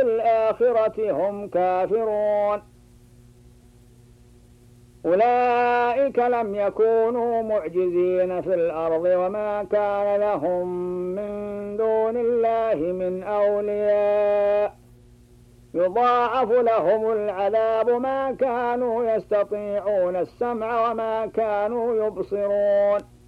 وبالآخرة هم كافرون. أولئك لم يكونوا معجزين في الأرض وما كان لهم من دون الله من أولياء يضاعف لهم العذاب ما كانوا يستطيعون السمع وما كانوا يبصرون.